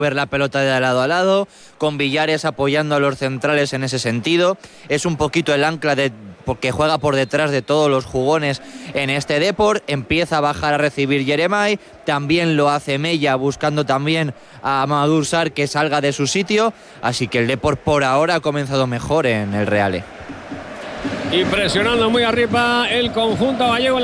ver la pelota de lado a lado, con Villares apoyando a los centrales en ese sentido. Es un poquito el ancla porque juega por detrás de todos los jugones en este Depor. Empieza a bajar a recibir Yeremay, también lo hace Mella, buscando también a Mamadou Sarr que salga de su sitio, así que el Depor por ahora ha comenzado mejor en el Real. Y presionando muy arriba el conjunto gallego.